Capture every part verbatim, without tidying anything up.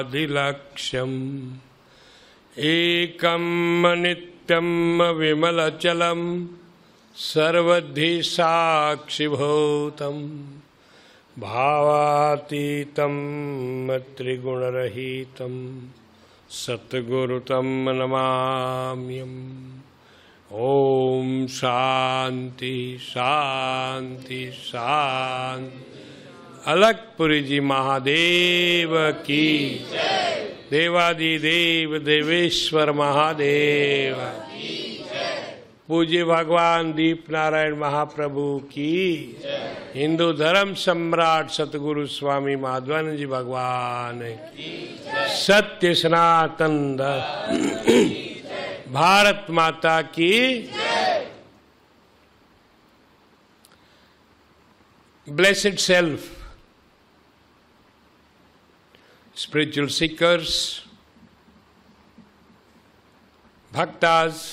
अधिलक्ष्यम् एकं नित्यं विमलचलं सर्वधि साक्षिभूतं भावातीतं त्रिगुणरहितं सद्गुरुतं नमाम्यहम्। ओम शांति शांति शांति। अलकपुरी जी महादेव की जय। देवादिदेव देवेश्वर महादेव की जय। पूज्य भगवान दीप नारायण महाप्रभु की जय। हिंदू धर्म सम्राट सतगुरु स्वामी माधवानंद जी भगवान की जय। सत्य सनातन धर्म भारत माता की जय। Blessed self, spiritual seekers, bhaktas,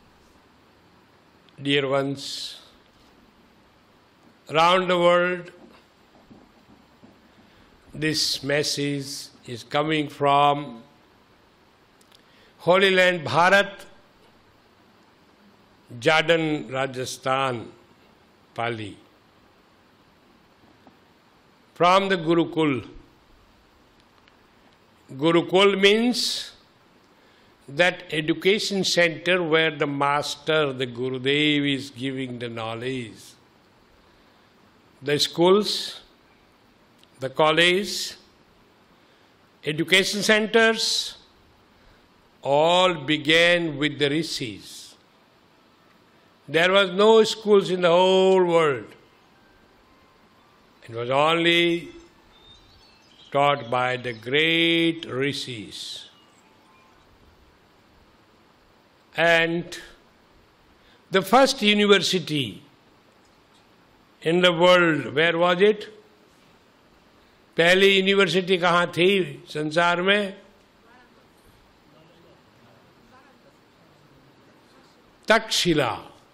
dear ones, around the world, this message is coming from Holy Land Bharat, Jharkhand, Rajasthan, Pali. From the Gurukul. Gurukul means that education center where the master, the Gurudev, is giving the knowledge. The schools, the college, education centers, all began with the rishis. There was no schools in the whole world. It was only taught by the great rishis. And the first university in the world, where was it? पहली university कहाँ थी संसार में? तक्षशिला।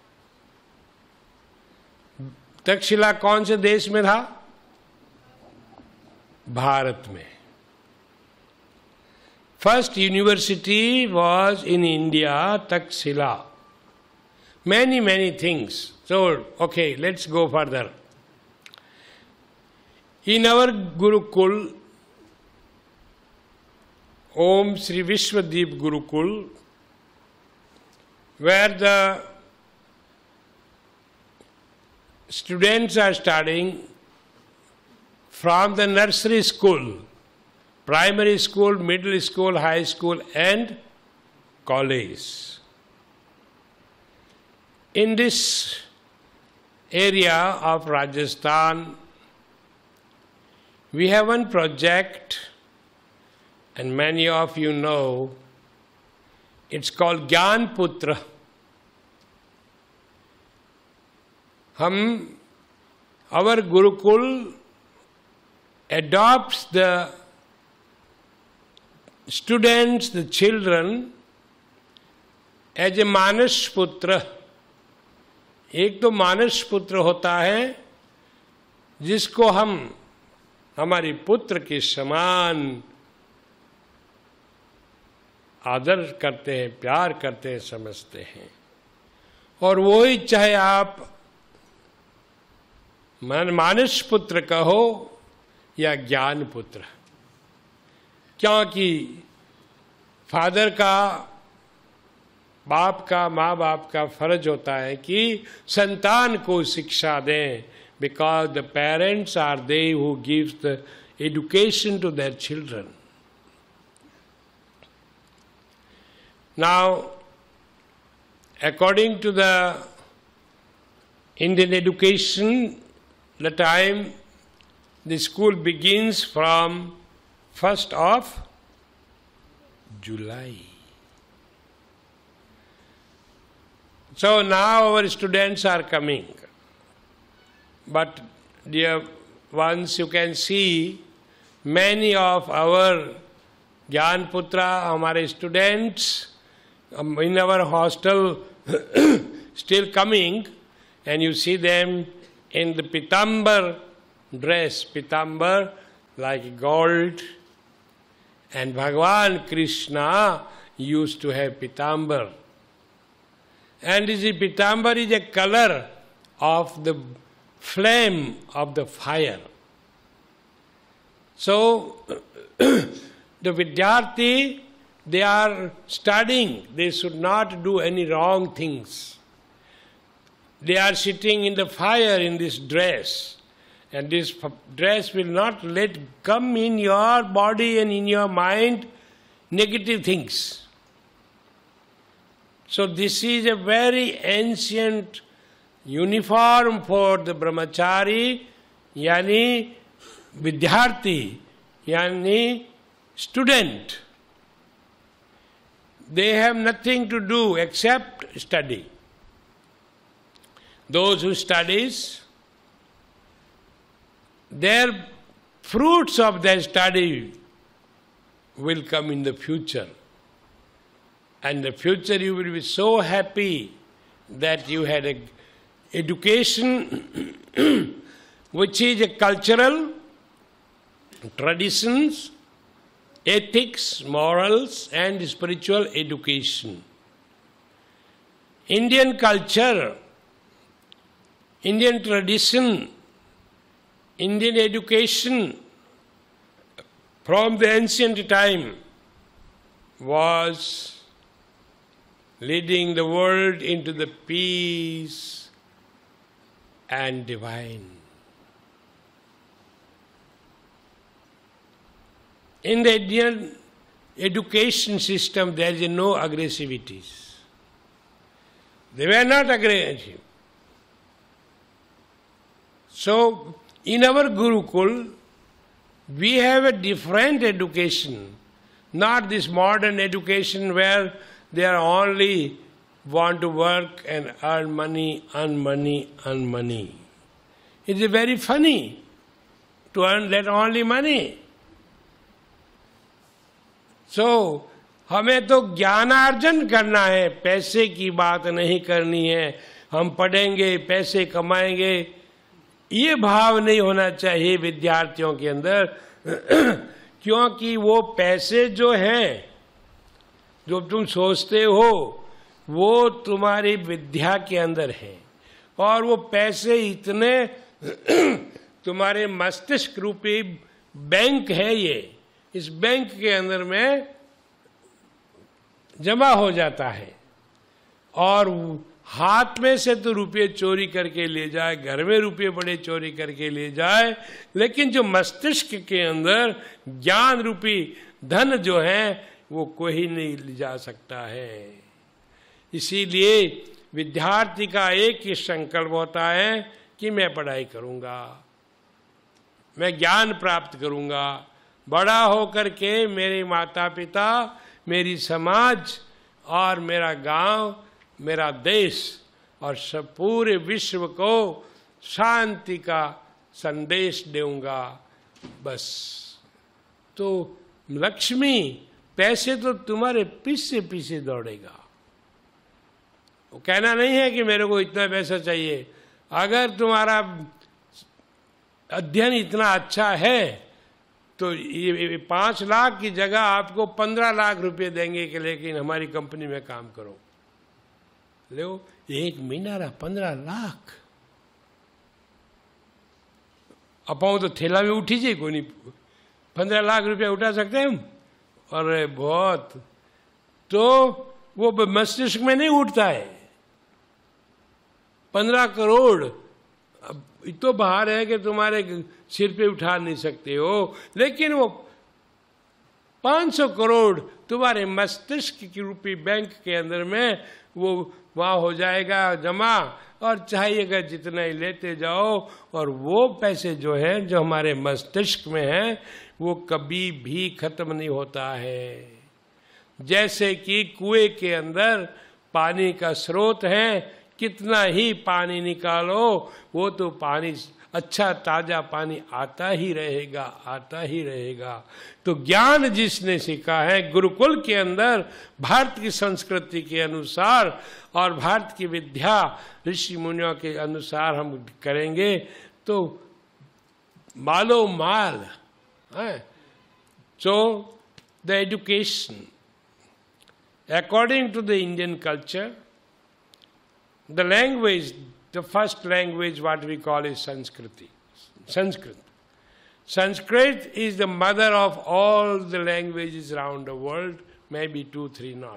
तक्षशिला कौन से देश में था? भारत में। First university was in India, Takshila. Many, many things. So, okay, let's go further. In our Gurukul, Om Sri Vishwadeep Gurukul, where the students are studying from the nursery school, primary school, middle school, high school and college. In this area of Rajasthan, we have one project, and many of you know, it's called Gyan Putra. Hum, our Gurukul adopts the students, the children, as a Manas Putra. एक तो मानस पुत्र होता है जिसको हम हमारी पुत्र के समान आदर करते हैं, प्यार करते हैं, समझते हैं। और वो ही चाहे आप मानस पुत्र कहो या ज्ञान पुत्र, क्योंकि फादर का, बाप का, माँ बाप का फर्ज होता है कि संतान को शिक्षा दें, because the parents are they who gives the education to their children. Now according to the Indian education, the time the school begins from first of July. So now our students are coming. But dear ones, you can see many of our Gyan Putra, our students in our hostel still coming, and you see them in the Pitambar dress, Pitambar like gold, And Bhagavan Krishna used to have pitambar. And this pitambar is a color of the flame of the fire. So, the Vidyarthi, they are studying. They should not do any wrong things. They are sitting in the fire in this dress. And this dress will not let come in your body and in your mind negative things. So this is a very ancient uniform for the brahmachari, yani vidyarthi, yani student. They have nothing to do except study. Those who studies, their fruits of their study will come in the future. And in the future you will be so happy that you had a education which is a cultural, traditions, ethics, morals and spiritual education. Indian culture, Indian tradition, Indian education from the ancient time was leading the world into the peace and divine. In the Indian education system, there is no aggressivities. They were not aggressive. So, in our Gurukul, we have a different education, not this modern education where they are only want to work and earn money, earn money, earn money. It is very funny to earn that only money. So, हमें तो ज्ञानार्जन करना है, पैसे की बात नहीं करनी है. हम पढ़ेंगे, पैसे कमाएंगे, ये भाव नहीं होना चाहिए विद्यार्थियों के अंदर, क्योंकि वो पैसे जो हैं, जो तुम सोचते हो, वो तुम्हारी विद्या के अंदर है. और वो पैसे इतने तुम्हारे मस्तिष्क रूपी बैंक है, ये इस बैंक के अंदर में जमा हो जाता है. और हाथ में से तो रुपये चोरी करके ले जाए, घर में रुपये बड़े चोरी करके ले जाए, लेकिन जो मस्तिष्क के अंदर ज्ञान रूपी धन जो है वो कोई नहीं ले जा सकता है. इसीलिए विद्यार्थी का एक ही संकल्प होता है कि मैं पढ़ाई करूंगा, मैं ज्ञान प्राप्त करूंगा, बड़ा होकर के मेरे माता पिता, मेरी समाज और मेरा गांव, मेरा देश और सब पूरे विश्व को शांति का संदेश दूंगा. बस. तो लक्ष्मी, पैसे तो तुम्हारे पीछे पीछे दौड़ेगा. वो कहना नहीं है कि मेरे को इतना पैसा चाहिए. अगर तुम्हारा अध्ययन इतना अच्छा है तो ये पाँच लाख की जगह आपको पंद्रह लाख रुपए देंगे कि लेकिन हमारी कंपनी में काम करो. लो, एक महीना रहा पंद्रह लाख. अपाओ तो थैला में उठी जाए, कोई नहीं. पंद्रह लाख रुपया उठा सकते हैं हम? अरे बहुत. तो वो मस्तिष्क में नहीं उठता है. पंद्रह करोड़ अब तो बाहर है कि तुम्हारे सिर पे उठा नहीं सकते हो, लेकिन वो पाँच सौ करोड़ तुम्हारे मस्तिष्क की रूपी बैंक के अंदर में वो वहाँ हो जाएगा जमा, और चाहिएगा जितना ही लेते जाओ. और वो पैसे जो है जो हमारे मस्तिष्क में है वो कभी भी खत्म नहीं होता है. जैसे कि कुएं के अंदर पानी का स्रोत है, कितना ही पानी निकालो वो तो पानी अच्छा ताजा पानी आता ही रहेगा, आता ही रहेगा. तो ज्ञान जिसने सीखा है गुरुकुल के अंदर, भारत की संस्कृति के अनुसार और भारत की विद्या ऋषि मुनियों के अनुसार हम करेंगे तो मालो माल है. तो the education. According to the Indian culture, the language, the first language what we call is Sanskriti. Sanskrit. Sanskrit is the mother of all the languages around the world, maybe two, three not.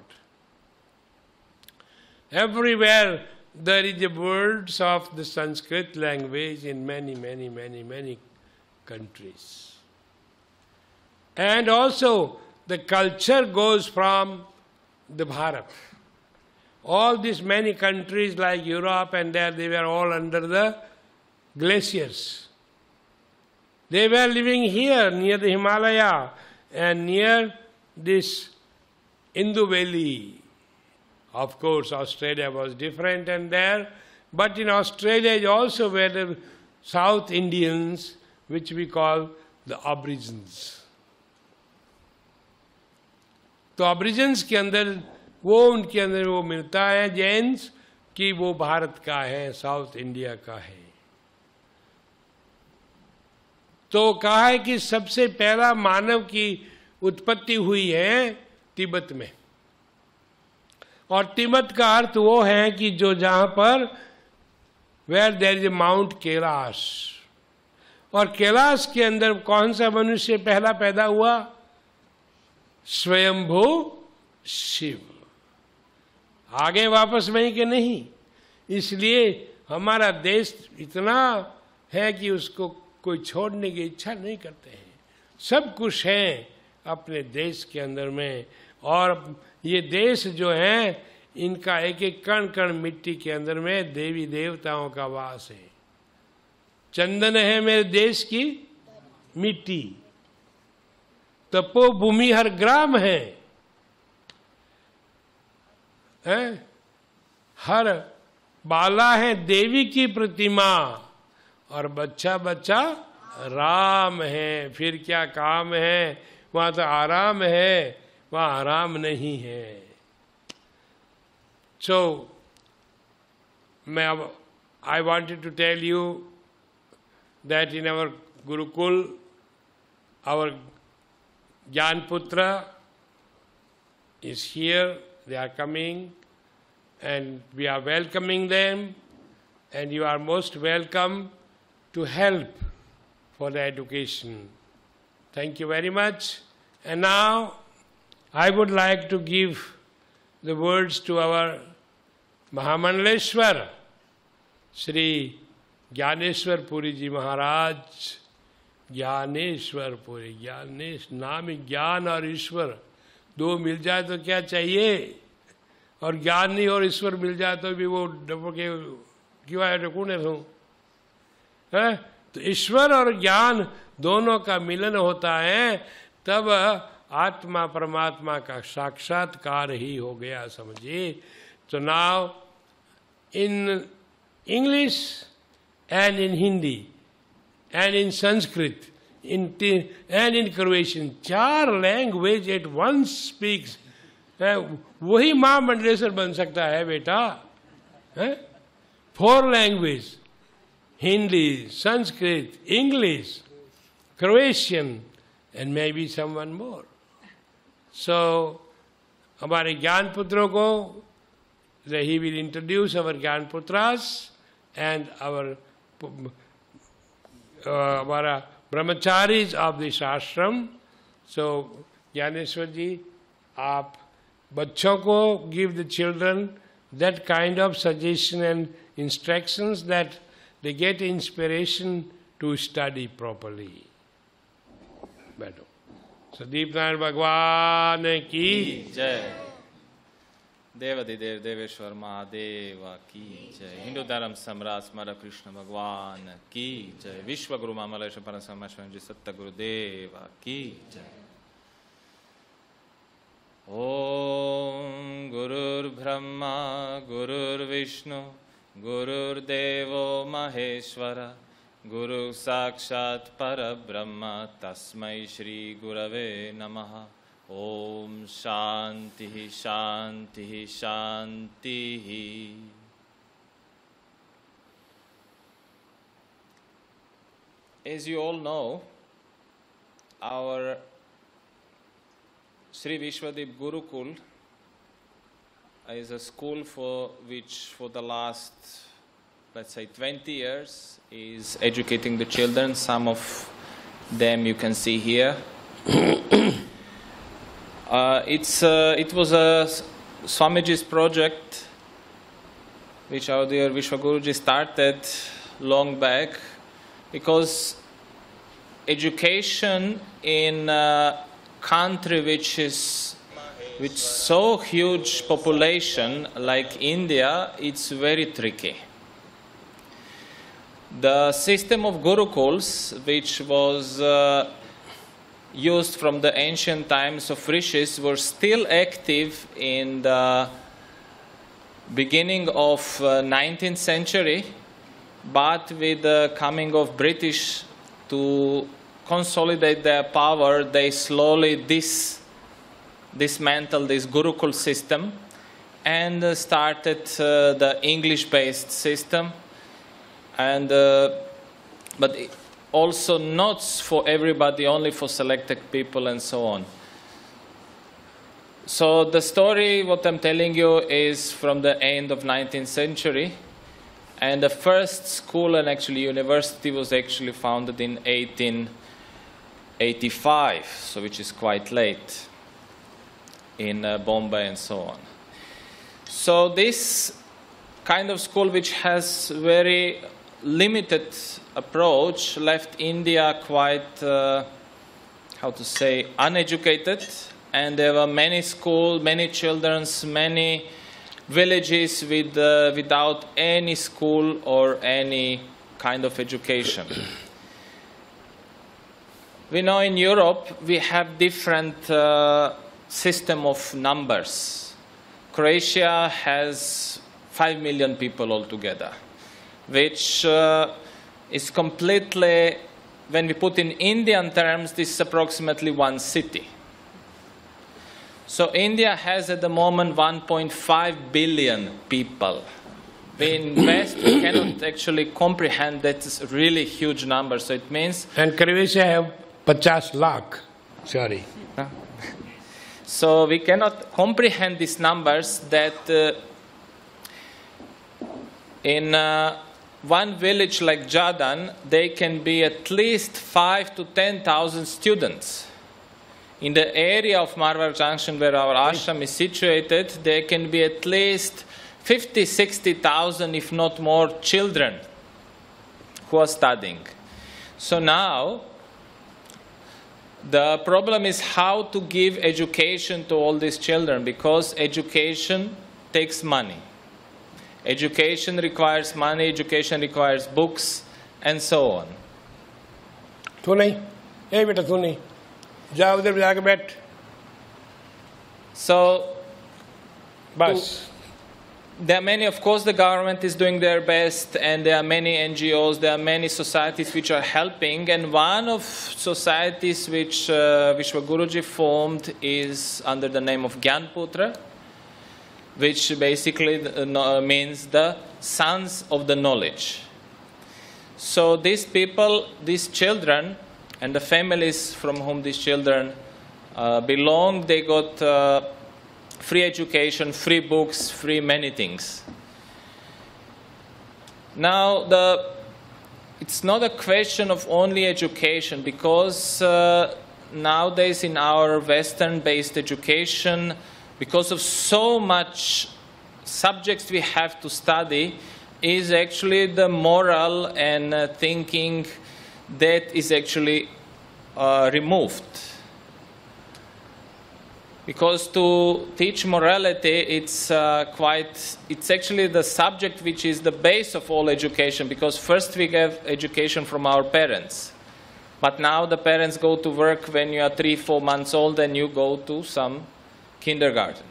Everywhere there is the words of the Sanskrit language in many, many, many, many countries. And also the culture goes from the Bharat. All these many countries like Europe and there, they were all under the glaciers. They were living here near the Himalaya and near this Indus Valley. Of course, Australia was different and there, but in Australia also were the South Indians, which we call the Aborigines. तो Aborigines के अंदर वो उनके अंदर वो मिलता है जैन्स कि वो भारत का है, साउथ इंडिया का है. तो कहा है कि सबसे पहला मानव की उत्पत्ति हुई है तिब्बत में. और तिब्बत का अर्थ वो है कि जो जहां पर where there is a mount Kailash. और कैलाश के अंदर कौन सा मनुष्य पहला पैदा हुआ? स्वयंभू शिव. आगे वापस वहीं के नहीं. इसलिए हमारा देश इतना है कि उसको कोई छोड़ने की इच्छा नहीं करते हैं. सब कुछ है अपने देश के अंदर में. और ये देश जो है इनका एक एक कण कण मिट्टी के अंदर में देवी देवताओं का वास है. चंदन है मेरे देश की मिट्टी, तपो भूमि हर ग्राम है, है? हर बाला है देवी की प्रतिमा और बच्चा बच्चा राम है. फिर क्या काम है? वहां तो आराम है, वहां आराम नहीं है. So, I wanted to tell you that in our Gurukul, our Jnanputra is here, they are coming, and we are welcoming them, and you are most welcome to help for the education. Thank you very much. And now, I would like to give the words to our Mahamandaleshwar, Sri Gyaneshwar Puri Ji Maharaj. Dnyaneshwar पूरे. ज्ञानेश नाम ही ज्ञान और ईश्वर दो मिल जाए तो क्या चाहिए? और ज्ञान नहीं और ईश्वर मिल जाए तो भी वो डबके क्यों आए डकूने हूँ है. तो ईश्वर और ज्ञान दोनों का मिलन होता है तब आत्मा परमात्मा का साक्षात्कार ही हो गया, समझिए. तो now in English and in Hindi and in Sanskrit, in and in Croatian, चार language at once speaks. वही महामंडलेश्वर बन सकता है बेटा. Four language, Hindi, Sanskrit, English, Croatian, and maybe someone more. So, हमारे ज्ञान पुत्रों को, he will introduce our ज्ञान putras and our हमारा ब्रह्मचारीज ऑफ दिस आश्रम. सो ज्ञानेश्वर जी, आप बच्चों को give the children that kind of suggestion and instructions that they get inspiration to study properly. बैठो. सदीप नारायण भगवान की जय. देवाधिदेव देवेश्वर महादेव की जय. हिंदू धर्म सम्राट स्मरण कृष्ण भगवान की जय. विश्व गुरु मामलेश परम जी सत्य गुरुदेव की जय. ओम गुरुर्ब्रह्मा गुरुर्विष्णु गुरुर्देवो महेश्वर गुरु साक्षात् परब्रह्म तस्मै श्री गुरवे नमः. ओम शांति शांति शांति. As you all know, our Sri Vishwadeep Gurukul is a school for which for the last, let's say, twenty years is educating the children. Some of them you can see here. uh, it's, uh, it was a Swamiji's project which our dear Vishwaguruji started long back, because education in a country which is with so huge population like India, it's very tricky. The system of Gurukuls, which was uh, used from the ancient times of rishis, were still active in the beginning of uh, nineteenth century, but with the coming of British to consolidate their power, they slowly dis dismantled this Gurukul system and uh, started uh, the English-based system, and uh, but also not for everybody, only for selected people and so on. So the story, what I'm telling you, is from the end of nineteenth century, and the first school and actually university was actually founded in eighteen eighty-five, so which is quite late, in uh, Bombay and so on. So this kind of school, which has very limited approach, left India quite, uh, how to say, uneducated, and there were many schools, many children, many villages with, uh, without any school or any kind of education. We know in Europe we have different uh, system of numbers. Croatia has five million people altogether, which uh, is completely, when we put in Indian terms, this is approximately one city. So India has at the moment one point five billion people. We in West we cannot actually comprehend that it's a really huge number. So it means... And Croatia have fifty lakh. Sorry. Huh? So we cannot comprehend these numbers that uh, in uh, one village like Jadan, they can be at least five to ten thousand students. In the area of Marwar Junction where our ashram is situated, there can be at least fifty, sixty thousand, if not more, children who are studying. So now, the problem is how to give education to all these children, because education takes money. Education requires money, education requires books, and so on. तू नहीं, ए बेटा तू नहीं, जा उधर जाके बैठ. So, बस. there are many, of course, the government is doing their best, and there are many N G Os, there are many societies which are helping, and one of societies which uh, Vishwaguruji formed is under the name of Gyanputra, which basically uh, means the sons of the knowledge. So these people, these children, and the families from whom these children uh, belong, they got uh, free education, free books, free many things. Now, the, it's not a question of only education, because uh, nowadays in our Western-based education, because of so much subjects we have to study, is actually the moral and uh, thinking that is actually uh, removed. Because to teach morality, it's uh, quite, it's actually the subject which is the base of all education, because first we have education from our parents. But now the parents go to work when you are three, four months old, and you go to some kindergarten.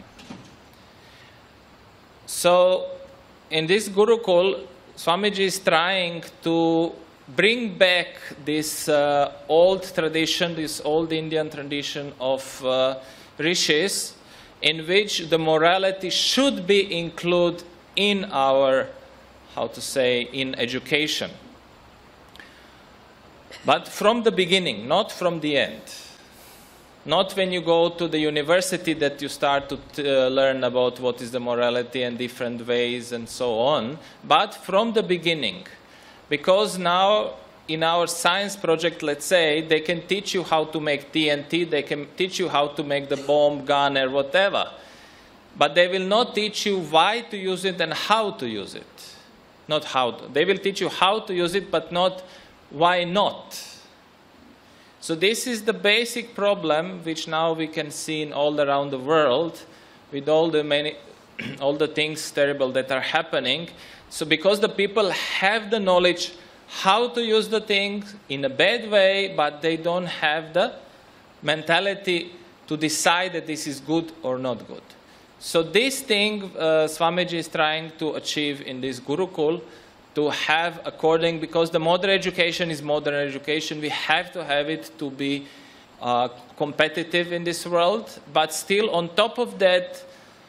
So in this Gurukul, Swamiji is trying to bring back this uh, old tradition, this old Indian tradition of uh, rishis, in which the morality should be included in our, how to say, in education. But from the beginning, not from the end. Not when you go to the university that you start to t- uh, learn about what is the morality and different ways and so on, but from the beginning. Because now in our science project, let's say, they can teach you how to make T N T, they can teach you how to make the bomb, gun, or whatever. But they will not teach you why to use it and how to use it. Not how to. They will teach you how to use it, but not why not. So this is the basic problem which now we can see in all around the world with all the many, all the things terrible that are happening. So because the people have the knowledge how to use the things in a bad way, but they don't have the mentality to decide that this is good or not good. So this thing uh, Swamiji is trying to achieve in this Gurukul, to have according, because the modern education is modern education, we have to have it to be uh, competitive in this world, but still on top of that,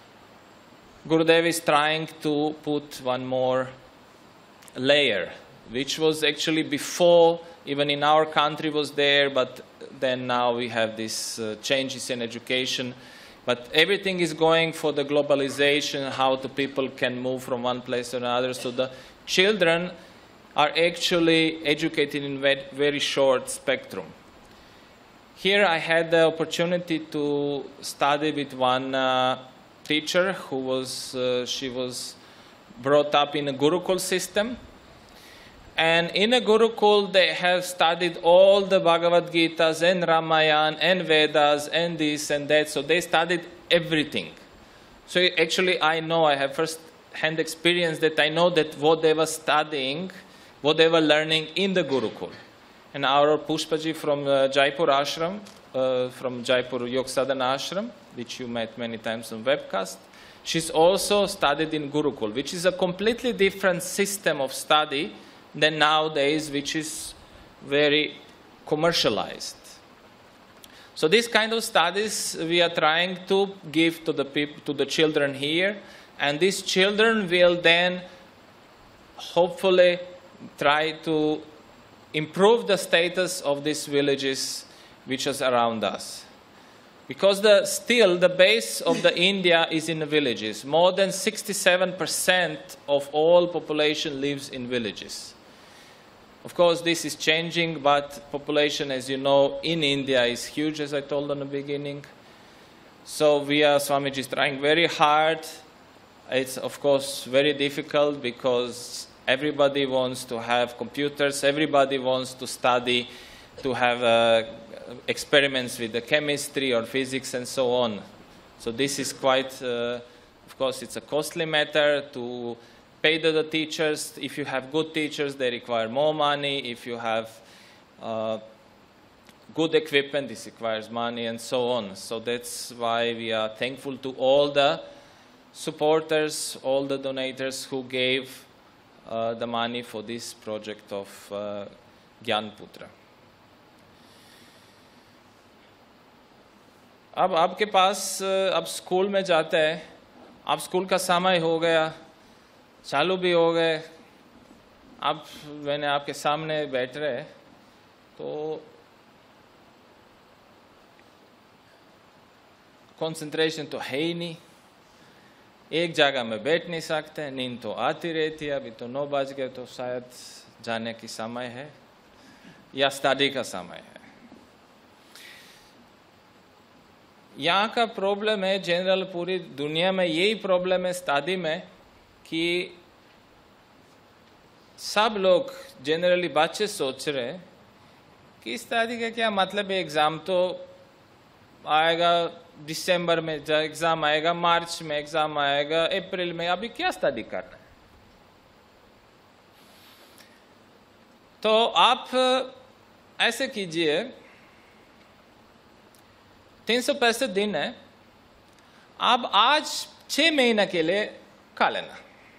Gurudev is trying to put one more layer, which was actually before, even in our country was there, but then now we have these uh, changes in education. But everything is going for the globalization, how the people can move from one place to another. So the children are actually educated in very short spectrum. Here I had the opportunity to study with one uh, teacher who was, uh, she was brought up in a Gurukul system. And in a Gurukul, they have studied all the Bhagavad Gitas and Ramayana and Vedas and this and that. So they studied everything. So actually, I know, I have first-hand experience that I know that what they were studying, what they were learning in the Gurukul. And our Pushpaji from uh, Jaipur Ashram, uh, from Jaipur Yog Sadhana Ashram, which you met many times on webcast, she's also studied in Gurukul, which is a completely different system of study than nowadays, which is very commercialized. So these kind of studies we are trying to give to the people, to the children here, and these children will then hopefully try to improve the status of these villages which is around us. Because the, still the base of the India is in the villages. More than sixty-seven percent of all population lives in villages. Of course, this is changing, but population, as you know, in India is huge, as I told in the beginning. So we are, Swamiji is trying very hard. It's, of course, very difficult because everybody wants to have computers, everybody wants to study, to have uh, experiments with the chemistry or physics and so on. So this is quite, uh, of course, it's a costly matter to pay the teachers. If you have good teachers, they require more money. If you have uh, good equipment, this requires money and so on. So that's why we are thankful to all the supporters, all the donators who gave uh, the money for this project of uh, Gyanputra. अब आपके पास अब school में जाते हैं, अब school का समय हो गया, चालू भी हो गए, अब मैंने आपके सामने बैठ रहे तो कंसंट्रेशन तो है ही नहीं, एक जगह में बैठ नहीं सकते, नींद तो आती रहती है, अभी तो नौ बज गए तो शायद जाने की समय है या स्टडी का समय है. यहाँ का प्रॉब्लम है, जनरल पूरी दुनिया में यही प्रॉब्लम है स्टडी में कि सब लोग जनरली बच्चे सोच रहे हैं कि स्टडी का क्या मतलब है, एग्ज़ाम तो आएगा दिसंबर में, एग्ज़ाम आएगा मार्च में, एग्ज़ाम आएगा अप्रैल में, अभी क्या स्टडी करना है. तो आप ऐसे कीजिए, तीन सौ पैंसठ दिन है, आप आज छः महीने के लिए खा लेना.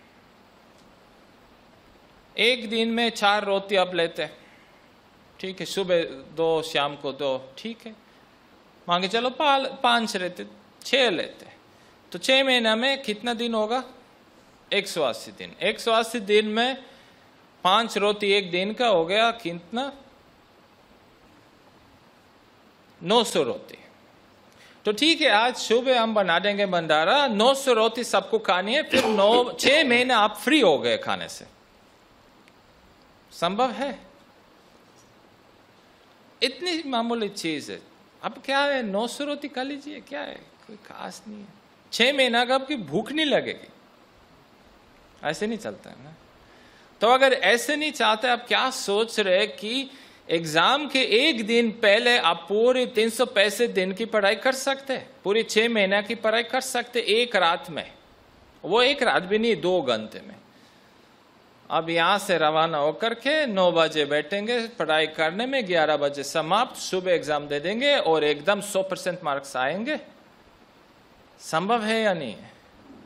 एक दिन में चार रोटी आप लेते हैं, ठीक है, सुबह दो, शाम को दो, ठीक है, मान के चलो पाँच रहते, छः लेते, तो छः महीना में कितना दिन होगा, एक सौ अस्सी दिन. एक सौ अस्सी दिन में पाँच रोटी एक दिन का हो गया कितना, नौ सौ रोटी. तो ठीक है, आज सुबह हम बना देंगे भंडारा, नौ सौ रोटी सबको खानी है, फिर नौ छह महीने आप फ्री हो गए खाने से। संभव है? इतनी मामूली चीज है। अब क्या है, नौ सौ रोटी खा लीजिए, क्या है, कोई खास नहीं है। छह महीना का आपकी भूख नहीं लगेगी। ऐसे नहीं चलता है ना। तो अगर ऐसे नहीं चाहते, आप क्या सोच रहे कि एग्जाम के एक दिन पहले आप पूरी तीन सौ पैंसठ दिन की पढ़ाई कर सकते हैं, पूरी छह महीना की पढ़ाई कर सकते एक रात में। वो एक रात भी नहीं, दो घंटे में। अब यहां से रवाना होकर के नौ बजे बैठेंगे पढ़ाई करने में, ग्यारह बजे समाप्त, सुबह एग्जाम दे देंगे और एकदम सौ परसेंट मार्क्स आएंगे। संभव है या नहीं है?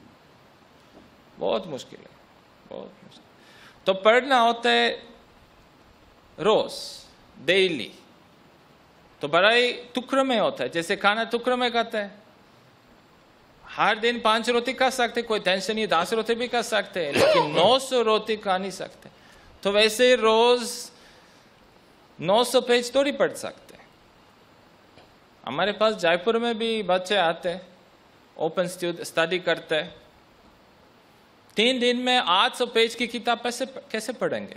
बहुत मुश्किल है, बहुत मुश्किल। तो पढ़ना होता है रोज, डेली। तो पढ़ाई टुकड़ों में होता है, जैसे खाना टुकड़ों में खाता है। हर दिन पांच रोटी खा सकते, कोई टेंशन नहीं, दस रोटी भी खा सकते हैं, लेकिन नौ सौ रोटी खा नहीं सकते। तो वैसे रोज नौ सौ पेज थोड़ी पढ़ सकते। हमारे पास जयपुर में भी बच्चे आते हैं, ओपन स्टडी करते हैं। तीन दिन में आठ सौ पेज की किताब कैसे कैसे पढ़ेंगे?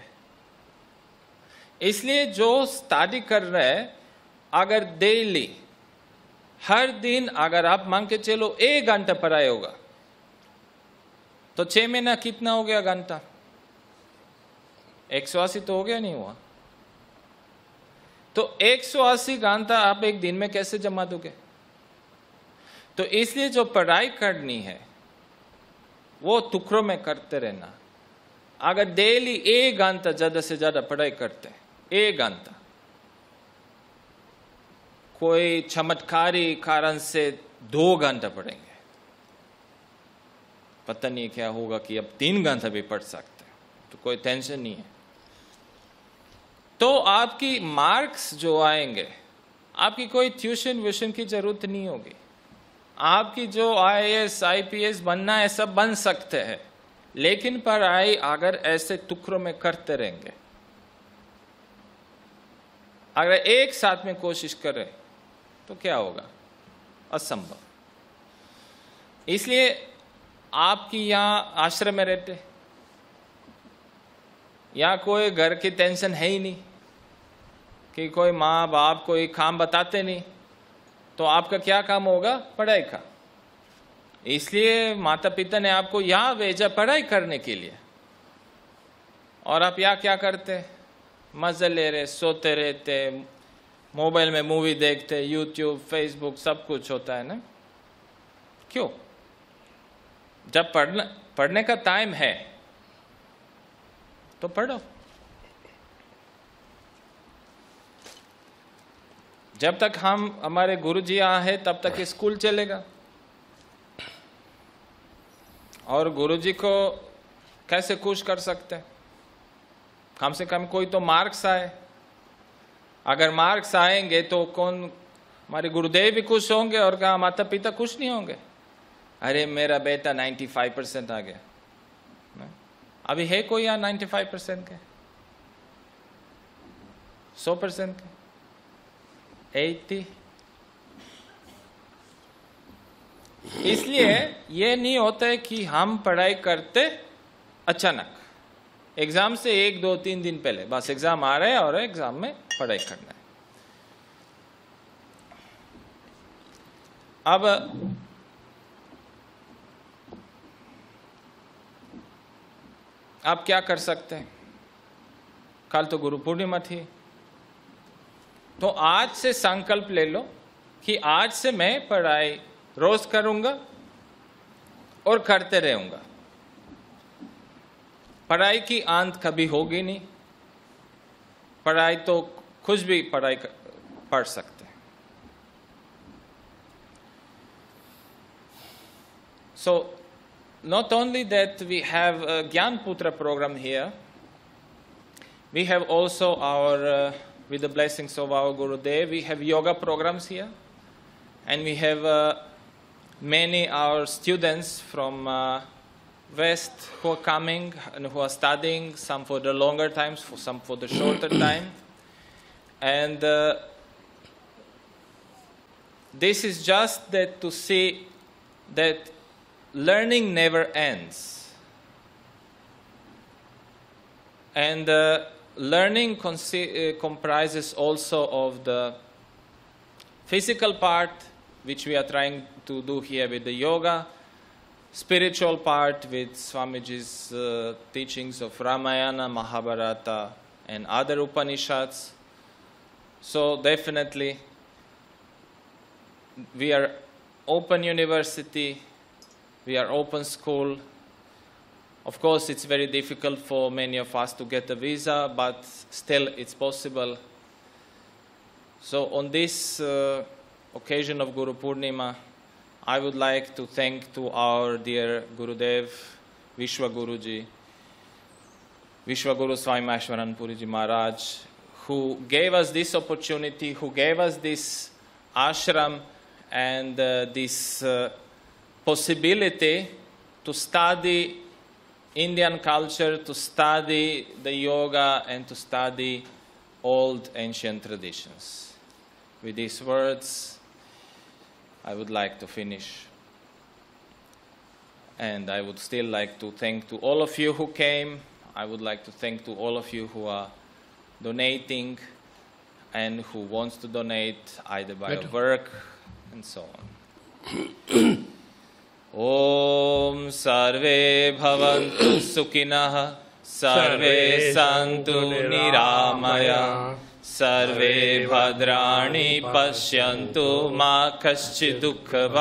इसलिए जो स्टडी कर रहे हैं, अगर डेली हर दिन अगर आप मान के चलो एक घंटा पढ़ाई होगा, तो छह महीना कितना हो गया घंटा? एक सौ अस्सी तो हो गया, नहीं हुआ? तो एक सौ अस्सी घंटा आप एक दिन में कैसे जमा दोगे? तो इसलिए जो पढ़ाई करनी है वो टुकड़ों में करते रहना। अगर डेली एक घंटा ज्यादा से ज्यादा पढ़ाई करते हैं, एक घंटा, कोई चमत्कारी कारण से दो घंटा पढ़ेंगे, पता नहीं क्या होगा कि अब तीन घंटा भी पढ़ सकते हैं, तो कोई टेंशन नहीं है। तो आपकी मार्क्स जो आएंगे, आपकी कोई ट्यूशन व्यूशन की जरूरत नहीं होगी। आपकी जो आई A S I P S बनना है सब बन सकते हैं, लेकिन पढ़ाई अगर ऐसे टुकड़ों में करते रहेंगे, अगर एक साथ में कोशिश करें तो क्या होगा? असंभव। इसलिए आपकी यहाँ आश्रम में रहते, यहाँ कोई घर की टेंशन है ही नहीं, कि कोई माँ बाप कोई काम बताते नहीं, तो आपका क्या काम होगा? पढ़ाई का। इसलिए माता पिता ने आपको यहाँ भेजा पढ़ाई करने के लिए, और आप यहाँ क्या करते? मजे ले रहे, सोते रहते, मोबाइल में मूवी देखते, यूट्यूब फेसबुक सब कुछ होता है ना। क्यों? जब पढ़ना पढ़ने का टाइम है तो पढ़ो। जब तक हम हमारे गुरुजी यहाँ है तब तक स्कूल चलेगा, और गुरुजी को कैसे खुश कर सकते हैं? कम से कम कोई तो मार्क्स आए। अगर मार्क्स आएंगे तो कौन, हमारे गुरुदेव भी खुश होंगे, और कहा माता पिता खुश नहीं होंगे? अरे मेरा बेटा पचानवे परसेंट आ गया। अभी है कोई यहाँ पचानवे परसेंट के, सौ परसेंट के, अस्सी? इसलिए ये नहीं होता है कि हम पढ़ाई करते अचानक, एग्जाम से एक दो तीन दिन पहले, बस एग्जाम आ रहा है और एग्जाम में पढ़ाई करना है। अब आप क्या कर सकते हैं? कल तो गुरु पूर्णिमा थी, तो आज से संकल्प ले लो कि आज से मैं पढ़ाई रोज करूंगा और करते रहूंगा। पढ़ाई की अंत कभी होगी नहीं। पढ़ाई तो कुछ भी पढ़ाई पढ़ सकते हैं। So not only that we have a Gyanputra program here, we have also our, uh, with the blessings of our Gurudev, we have yoga programs here, and we have uh, many our students from uh, West who are coming and who are studying, some for the longer times, for some for the shorter time. And uh, this is just that to see that learning never ends. And uh, learning uh, comprises also of the physical part, which we are trying to do here with the yoga, spiritual part with Swamiji's uh, teachings of Ramayana, Mahabharata, and other Upanishads. So definitely, we are open university, we are open school. Of course, it's very difficult for many of us to get a visa, but still it's possible. So on this uh, occasion of Guru Purnima, I would like to thank to our dear Gurudev, Vishwa Guruji, Vishwa Guru Swami Maheshwaran Puriji Maharaj, who gave us this opportunity, who gave us this ashram and uh, this uh, possibility to study Indian culture, to study the yoga, and to study old ancient traditions. With these words, I would like to finish. And I would still like to thank to all of you who came. I would like to thank to all of you who are donating and who wants to donate either by work and so on. Om sarve bhavantu sukhinah, sarve santu niramaya, sarve bhadrani pashyantu ma kaschid dukkha